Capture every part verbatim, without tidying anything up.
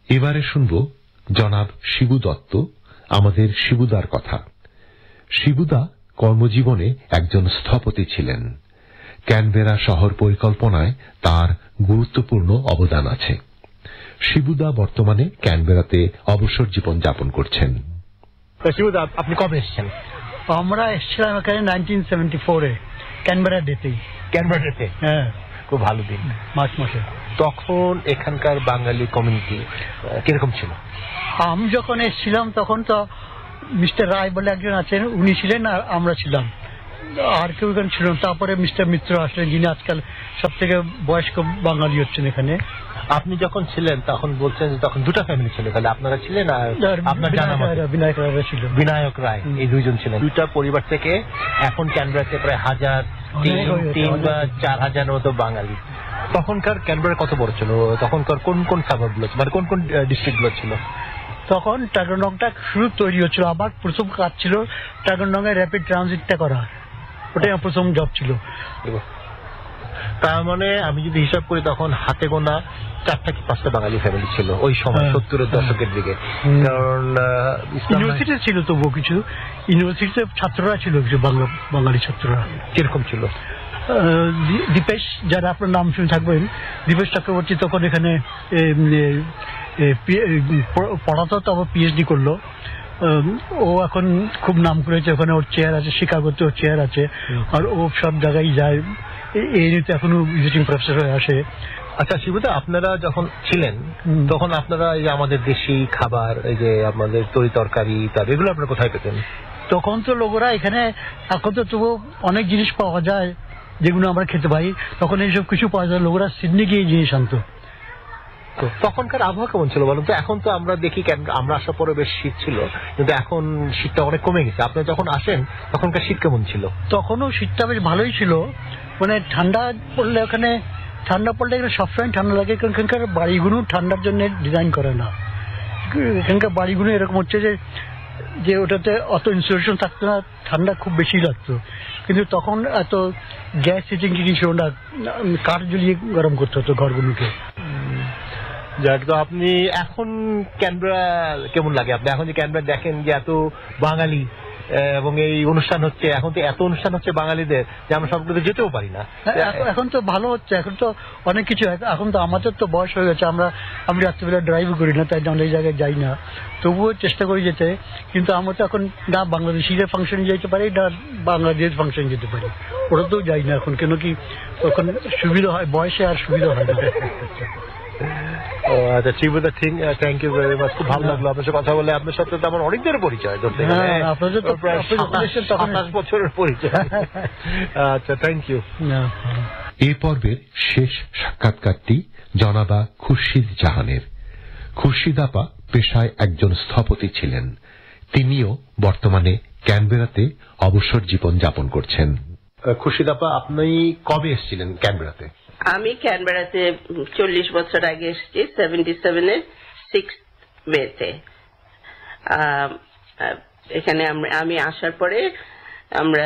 এবারে শুনব জনাব শিবু দত্ত, আমাদের শিবুদার কথা। শিবুদা কর্মজীবনে একজন স্থপতি ছিলেন। ক্যানবেরা শহর পরিকল্পনায় তার গুরুত্বপূর্ণ অবদান আছে। শিবুদা বর্তমানে ক্যানবেরাতে অবসর জীবন যাপন করছেন। শিবুদা, আপনি কবে এসেছেন? আমরা এসেছিলাম এখানে নাইনটিন সেভেন্টি ফোরে ক্যানবেরা ডেতে। ক্যানবেরা ডেতে? হ্যাঁ, খুব ভালো দিন, মার্চ মাসে। তখন এখানকার বাঙালি কমিউনিটি কিরকম ছিল? আমি যখন এসেছিলাম তখন তো মিস্টার রায় বলে একজন আছেন, উনি ছিলেন আর আমরা ছিলাম, আর কেউ এখানে ছিল। তারপরে মিস্টার মিত্র আসলেন, যিনি আজকাল সব থেকে বয়স্ক বাঙালি হচ্ছেন এখানে। আপনি যখন ছিলেন তখন বলছেন যে তখন দুটা ফ্যামিলি ছিল, তাহলে আপনারা ছিলেন আর আপনার জানা মতে বিনায়ক রায় ছিল। বিনায়ক রায়, এই দুইজন ছিলেন। দুইটা পরিবার থেকে এখন ক্যানবেরাতে প্রায় হাজার তিন বা চার হাজার মতো বাঙালি। তখনকার ক্যানবেরা কত বড় ছিল? তখনকার কোন কোন সাবাব গুলো, মানে কোন কোন ডিস্ট্রিক্ট গুলো ছিল? তখন টাগনডংটা শুরু তৈরি হচ্ছিল। আবার প্রথম কাজ ছিল টাগনডংয়ে র্যাপিড ট্রানজিটটা করা, ওটাই আমার প্রথম জব ছিল। তার মানে আমি যদি হিসাব করি তখন হাতে গোনা চারটা কি পাঁচটা বাঙালি ফ্যামিলি ছিল ওই সময়, সত্তরের দশকের দিকে। কারণ ইউনিভার্সিটি ছিল তবুও কিছু, ইউনিভার্সিটিতে ছাত্ররা ছিল কিছু বাংলা বাঙালি ছাত্ররা। কিরকম ছিল? দীপেশ, যারা আপনার নাম শুনে থাকবেন, দীপেশ চক্রবর্তী তখন এখানে পড়াতো, তারপর পিএইচডি করলো। ও এখন খুব নাম করেছে, ওখানে ওর চেয়ার আছে, শিকাগোতে ওর চেয়ার আছে, আর ও সব জায়গায় যায়। এই নিতে এখনো ভিজিটিং প্রফেসর হয়ে আসে। আচ্ছা শিবুদা, আপনারা যখন ছিলেন তখন আপনারা এই যে আমাদের দেশি খাবার, এই যে আমাদের তরি তরকারি, তার এগুলো আপনারা কোথায় পেতেন? তখন তো লোকেরা এখানে, এখন তো তবু অনেক জিনিস পাওয়া যায় যেগুলো আমরা খেতে পাই, তখন এইসব কিছু পাওয়া যায়। লোকেরা সিডনি গিয়ে জিনিস আনতো। তখনকার আবহাওয়া কেমন ছিল বলুন তো? এখন তো আমরা দেখি আমরা আসার পরে বেশ শীত ছিল, কিন্তু এখন শীতটা অনেক কমে গেছে। আপনি যখন আসেন তখনকার শীত কেমন ছিল? তখনও শীতটা বেশ ভালোই ছিল, মানে ঠান্ডা পড়লে ওখানে ঠান্ডা পড়লে এখানে সবসময় ঠান্ডা লাগে, কারণ এখানকার বাড়িগুলো ঠান্ডার জন্য ডিজাইন করে না। এখানকার বাড়িগুলো এরকম হচ্ছে যে যে ওটাতে অত ইনসুলেশন থাকতো না, ঠান্ডা খুব বেশি লাগতো। কিন্তু তখন এত গ্যাস হিটিং জিনিস ছিল না, কাঠ জ্বলিয়ে গরম করতে হতো ঘরগুলোকে। যাক, তো আপনি এখন ক্যানবেরা কেমন লাগে? আপনি এখন যে ক্যানবেরা দেখেন যে এত বাঙালি এবং এই অনুষ্ঠান হচ্ছে, এখন তো এত অনুষ্ঠান হচ্ছে বাঙালিদের যে আমরা সবগুলোতে যেতেও পারি না। এখন তো ভালো হচ্ছে, এখন তো অনেক কিছু। এখন তো আমাদের তো বয়স হয়ে গেছে, আমরা আমি রাত্রিবেলা ড্রাইভ করি না, তাই অনেক জায়গায় যাই না, তবুও চেষ্টা করি যেতে। কিন্তু আমরা তো এখন না বাংলাদেশিদের ফাংশনে যেতে পারি, না বাংলাদেশ ফাংশনে যেতে পারি, ওটাতেও যাই না এখন। কেন কি তখন সুবিধা হয়, বয়সে আর সুবিধা হয় না। আচ্ছা শিবুদা, থ্যাংক ইউ ভেরি মাচ, খুব ভালো লাগলো আপনার সাথে কথা বলে। আপনার সাথে তো আমার অনেক দিনের পরিচয়, ধরতে গেলে প্রায় সাতাশ বছরের পরিচয়। আচ্ছা, থ্যাংক ইউ। এই পর্বের শেষ সাক্ষাৎকারটি জনাবা খুরশিদ জাহানের। খুরশিদ আপা পেশায় একজন স্থপতি ছিলেন। তিনিও বর্তমানে ক্যানবেরাতে অবসর জীবন যাপন করছেন। খুরশিদ আপা, আপনি কবে এসেছিলেন ক্যানবেরাতে? আমি ক্যানবেরাতে চল্লিশ বছর আগে এসেছি, সেভেন্টি সেভেনের সিক্স মেতে। এখানে আমি আসার পরে আমরা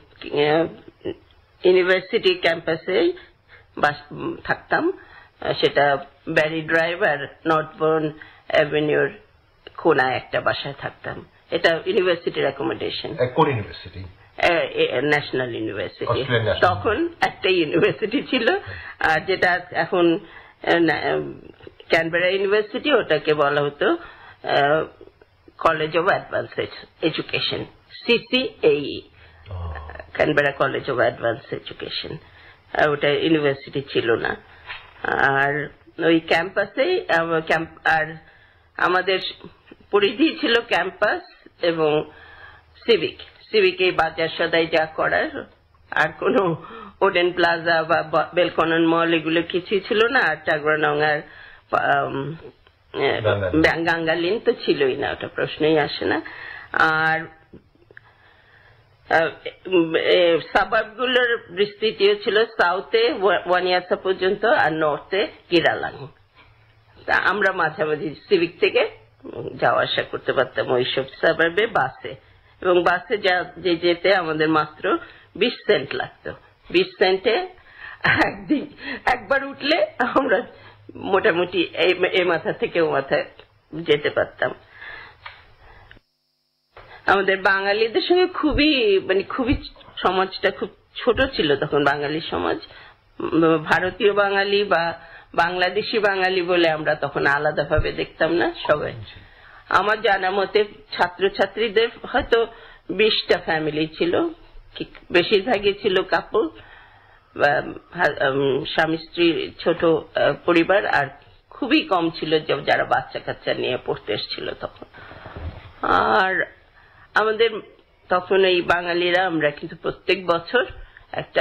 ইউনিভার্সিটি ক্যাম্পাসে থাকতাম, সেটা ব্যারি ড্রাইভ আর নর্থবোর্ন অ্যাভিনিউর কোনায় একটা বাসায় থাকতাম। এটা ইউনিভার্সিটির অ্যাকোমোডেশন। কোন ইউনিভার্সিটি? National university. তখন একটা ইউনিভার্সিটি ছিল, আর যেটা এখন ক্যানবেরা ইউনিভার্সিটি, ওটাকে বলা হতো college of advance education, সিসিএই, Canberra college of advance education. ওটা ইউনিভার্সিটি ছিল না। আর ওই ক্যাম্পাসে আর আমাদের পরিধি ছিল ক্যাম্পাস এবং সিভিক। সিভিকে বাজার সদাই যা করার, আর কোনো ওডেন প্লাজা বা বেলকনন মল এগুলো কিছুই ছিল না। আর টাগরানং আর গাঙ্গালিন তো ছিলই না, ওটা প্রশ্নই আসে না। আর সাবাব গুলোর বিস্তৃতিও ছিল, সাউথে ওয়ানিয়াসা পর্যন্ত আর নর্থে কিরালাং। আমরা মাঝামাঝি সিভিক থেকে যাওয়া আসা করতে পারতাম ওইসব সাবাবে বাসে, এবং বাসে যে যেতে আমাদের মাত্র বিশ সেন্ট লাগতো। বিশ সেন্টে একদিন একবার উঠলে আমরা মোটামুটি এই মাথা থেকে ও মাথায় যেতে পারতাম। আমাদের বাঙালিদের সঙ্গে খুবই মানে খুবই সমাজটা খুব ছোট ছিল তখন, বাঙালি সমাজ। ভারতীয় বাঙালি বা বাংলাদেশি বাঙালি বলে আমরা তখন আলাদাভাবে দেখতাম না সবাই। আমার জানা মতে ছাত্রছাত্রীদের হয়তো বিশটা ফ্যামিলি ছিল, বেশিরভাগই ছিল কাপল বা স্বামী স্ত্রীর ছোট পরিবার, আর খুবই কম ছিল যারা বাচ্চা কাচ্চা নিয়ে পড়তে এসেছিল তখন। আর আমাদের তখন এই বাঙালিরা আমরা কিন্তু প্রত্যেক বছর একটা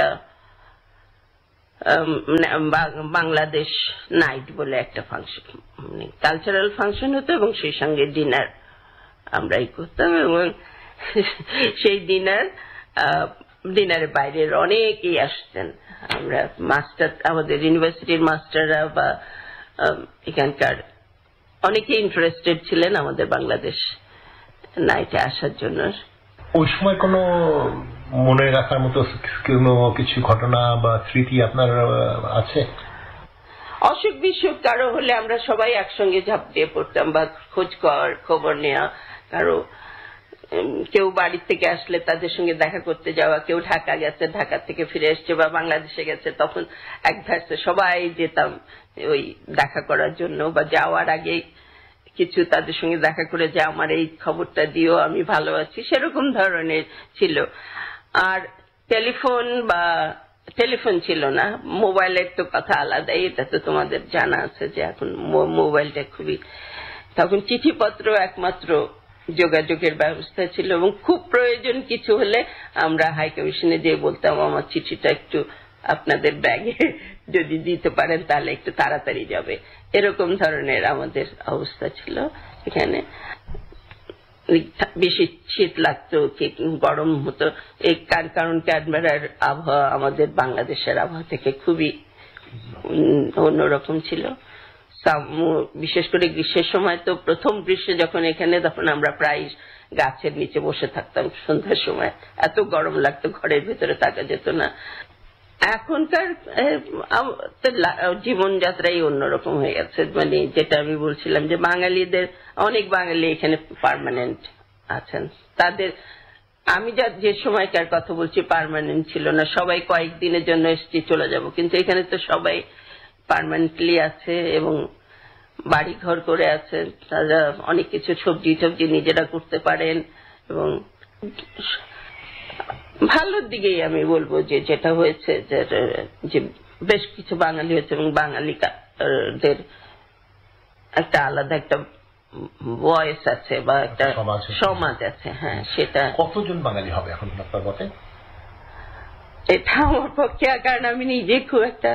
বাংলাদেশ নাইট বলে একটা ফাংশন, মানে কালচারাল ফাংশন হতো এবং সেই সঙ্গে ডিনার আমরাই করতাম। এবং সেই ডিনার ডিনারের বাইরের অনেকেই আসতেন। আমরা মাস্টার, আমাদের ইউনিভার্সিটির মাস্টাররা বা এখানকার অনেকেই ইন্টারেস্টেড ছিলেন আমাদের বাংলাদেশ নাইটে আসার জন্য। ওই সময় কোনো মনে রাখার মতো কোনো কিছু ঘটনা বা স্মৃতি আপনার আছে? অসুখ বিসুখ কারো হলে আমরা সবাই একসঙ্গে ঝাঁপ দিয়ে পড়তাম বা খোঁজ কর খবর নেওয়া। কারো কেউ বাড়ি থেকে আসলে তাদের সঙ্গে দেখা করতে যাওয়া, কেউ ঢাকা গেছে, ঢাকা থেকে ফিরে এসছে বা বাংলাদেশে গেছে, তখন এক ভাইসে সবাই যেতাম ওই দেখা করার জন্য, বা যাওয়ার আগে কিছু তাদের সঙ্গে দেখা করে যে আমার এই খবরটা দিও, আমি ভালো আছি, সেরকম ধরনের ছিল। আর টেলিফোন বা টেলিফোন ছিল না, মোবাইলের তো কথা আলাদাই, এটা তো তোমাদের জানা আছে যে এখন মোবাইলটা খুবই, তখন চিঠিপত্র একমাত্র যোগাযোগের ব্যবস্থা ছিল। এবং খুব প্রয়োজন কিছু হলে আমরা হাই কমিশনে যেয়ে বলতাম আমার চিঠিটা একটু আপনাদের ব্যাগে যদি দিতে পারেন তাহলে একটু তাড়াতাড়ি যাবে, এরকম ধরনের আমাদের অবস্থা ছিল এখানে। বেশি শীত লাগতো কি গরম হতো, এই কারণ ক্যানবেরার আবহাওয়া আমাদের বাংলাদেশের আবহাওয়া থেকে খুবই অন্যরকম ছিল। বিশেষ করে গ্রীষ্মের সময় তো, প্রথম গ্রীষ্মে যখন এখানে, তখন আমরা প্রায় গাছের নিচে বসে থাকতাম সন্ধ্যার সময়, এত গরম লাগতো, ঘরের ভেতরে থাকা যেত না। এখনকার জীবনযাত্রাই অন্যরকম হয়ে গেছে, মানে যেটা আমি বলছিলাম যে বাঙালিদের, অনেক বাঙালি এখানে পার্মানেন্ট আছেন, তাদের আমি যা যে সময়কার কথা বলছি পার্মানেন্ট ছিল না, সবাই কয়েকদিনের জন্য এসছি চলে যাব, কিন্তু এখানে তো সবাই পার্মানেন্টলি আছে এবং বাড়ি ঘর করে আছে, তারা অনেক কিছু সবজি টবজি নিজেরা করতে পারেন। এবং ভালোর দিকেই আমি বলবো যে যেটা হয়েছে যে বেশ কিছু বাঙালি হয়েছে এবং বাঙালিদের একটা আলাদা একটা ভয়েস আছে বা একটা সমাজ আছে। হ্যাঁ, সেটা কতজন বাঙালি হবে এখন আপনার মতে? এটা আমার পক্ষে, কারণ আমি নিজে খুব একটা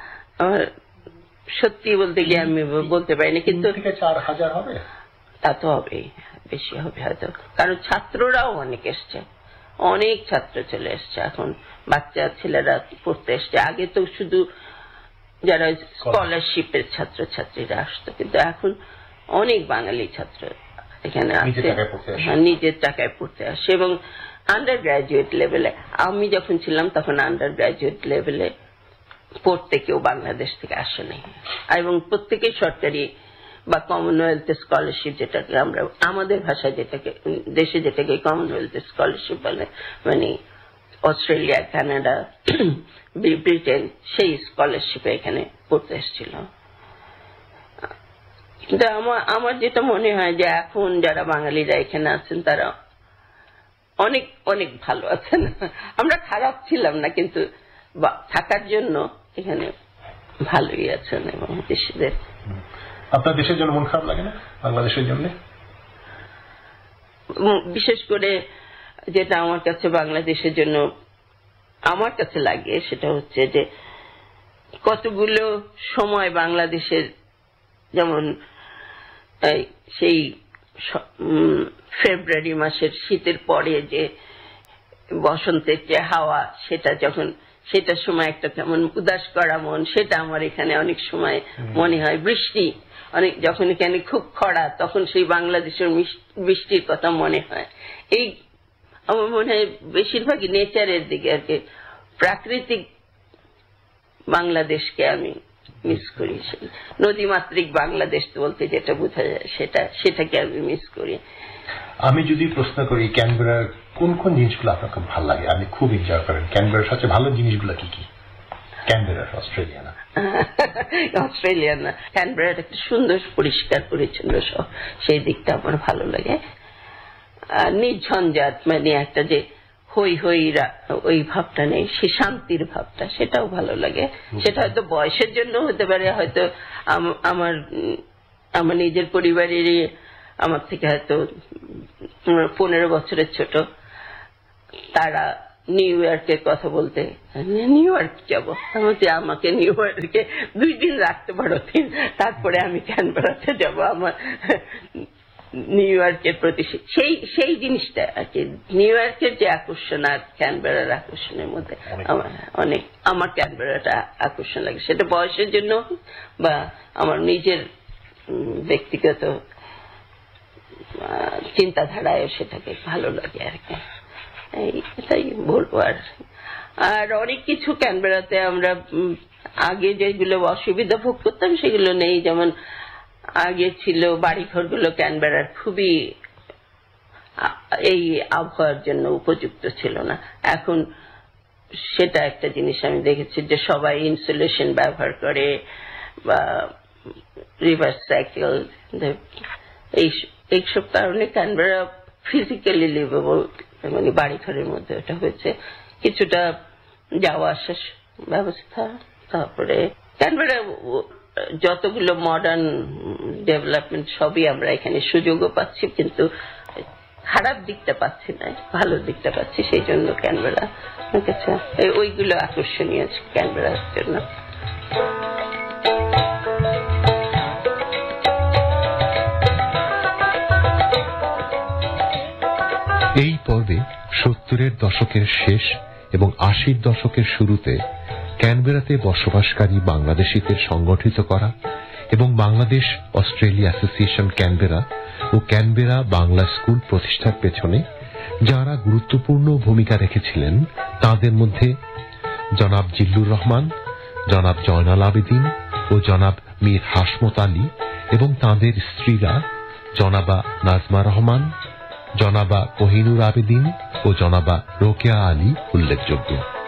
সত্যি বলতে গিয়ে আমি বলতে পারি না, কিন্তু চার হাজার হবে, তা তো হবে, বেশি হবে হয়তো, কারণ ছাত্ররাও অনেক এসছে, অনেক ছাত্র চলে এসছে এখন, বাচ্চা ছেলেরা পড়তে এসছে। আগে তো শুধু যারা স্কলারশিপের ছাত্রছাত্রীরা আসতো, কিন্তু এখন অনেক বাঙালি ছাত্র এখানে আসছে, নিজের টাকায় পড়তে আসে। এবং আন্ডার গ্রাজুয়েট লেভেলে, আমি যখন ছিলাম তখন আন্ডার গ্রাজুয়েট লেভেলে পড়তে কেউ বাংলাদেশ থেকে আসেনি, এবং প্রত্যেকেই সরকারি বা কমনওয়েলথ স্কলারশিপ, যেটাকে আমরা আমাদের ভাষায় যেটাকে দেশে যেটাকে কমনওয়েলথ স্কলারশিপ বলে, মানে অস্ট্রেলিয়া, কানাডা, ব্রিটেন, সেই স্কলারশিপে এখানে পড়তে এসেছিল। কিন্তু আমার আমার যেটা মনে হয় যে এখন যারা বাঙালিরা এখানে আছেন তারা অনেক অনেক ভালো আছেন, আমরা খারাপ ছিলাম না, কিন্তু থাকার জন্য এখানে ভালোই আছেন। এবং দেশদের, আপনার দেশের জন্য মন খারাপ লাগে না বাংলাদেশের জন্য? বিশেষ করে যেটা আমার কাছে বাংলাদেশের জন্য আমার কাছে লাগে সেটা হচ্ছে যে কতগুলো সময় বাংলাদেশের, যেমন সেই ফেব্রুয়ারি মাসের শীতের পরে যে বসন্তের যে হাওয়া, সেটা যখন সেটার সময় একটা কেমন উদাস করা মন, সেটা আমার এখানে অনেক সময় মনে হয়। বৃষ্টি, অনেক যখন এখানে খুব খরা, তখন সেই বাংলাদেশের বৃষ্টির কথা মনে হয়। এই আমার মনে হয় বেশিরভাগই নেচারের দিকে আর কি, প্রাকৃতিক বাংলাদেশকে আমি মিস করি। সেই নদীমাতৃক বাংলাদেশ বলতে যেটা বোঝা যায় সেটা সেটাকে আমি মিস করি। আমি যদি প্রশ্ন করি ক্যানবেরার কোন কোন জিনিসগুলো আপনার খুব ভালো লাগে, আপনি খুব এনজয় করেন, ক্যানবেরার সবচেয়ে ভালো জিনিসগুলো কি কি? ক্যানবেরার অস্ট্রেলিয়া না অস্ট্রেলিয়া না ক্যানবেরার একটা সুন্দর পরিষ্কার পরিচ্ছন্ন শহর, সেই দিকটা আমার ভালো লাগে। নির্ঝঞ্ঝাট মানে একটা যে হই হই ওই ভাবটা নেই, সে শান্তির ভাবটা, সেটাও ভালো লাগে। সেটা হয়তো বয়সের জন্য হতে পারে, হয়তো আমার আমার নিজের পরিবারেরই আমার থেকে হয়তো পনেরো বছরের ছোট, তারা নিউ ইয়র্কের কথা বলতে, নিউ ইয়র্ক যাবো, আমাকে নিউ ইয়র্কে দুই দিন রাখতে পারো, তারপরে আমি ক্যানবেরাতে যাব। আমার নিউ ইয়র্কের প্রতি সেই সেই জিনিসটা আর কি, নিউ ইয়র্কের যে আকর্ষণ আর ক্যানবেরার আকর্ষণের মধ্যে আমার অনেক আমার ক্যানবেরাটা আকর্ষণ লাগে, সেটা বয়সের জন্য বা আমার নিজের ব্যক্তিগত চিন্তাধারায় সেটাকে ভালো লাগে আর কি, এটাই বলবো। আর আর অনেক কিছু ক্যানবেরাতে আমরা আগে যেগুলো অসুবিধা ভোগ করতাম সেগুলো নেই, যেমন আগে ছিল বাড়িঘর গুলো ক্যানবেরার খুবই এই আবহাওয়ার জন্য উপযুক্ত ছিল না। এখন সেটা একটা জিনিস আমি দেখেছি যে সবাই ইনসুলেশন ব্যবহার করে বা রিভার্স সাইকেল, এইসব কারণে ক্যানবেরা ফিজিক্যালি লিভেবল, মানে বাড়িঘরের মধ্যে ওটা হয়েছে। কিছুটা যাওয়া আসার ব্যবস্থা, তারপরে ক্যানবেরা যতগুলো মডার্ন ডেভেলপমেন্ট সবই আমরা এখানে সুযোগও পাচ্ছি, কিন্তু খারাপ দিকটা পাচ্ছি না, ভালো দিকটা পাচ্ছি, সেই জন্য ক্যানবেরা ওইগুলো আকর্ষণীয় ক্যানবেরার জন্য। এই পর্বে সত্তরের দশকের শেষ এবং আশির দশকের শুরুতে ক্যানবেরাতে বসবাসকারী বাংলাদেশিদের সংগঠিত করা এবং বাংলাদেশ অস্ট্রেলিয়া অ্যাসোসিয়েশন ক্যানবেরা ও ক্যানবেরা বাংলা স্কুল প্রতিষ্ঠার পেছনে যারা গুরুত্বপূর্ণ ভূমিকা রেখেছিলেন তাদের মধ্যে জনাব জিল্লুর রহমান, জনাব জয়নাল আবেদিন ও জনাব মীর হাসমত আলী এবং তাঁদের স্ত্রীরা জনাবা নাজমা রহমান, জনাবা কোহিনুর আবেদিন ও জনাবা রোকেয়া আলী উল্লেখযোগ্য।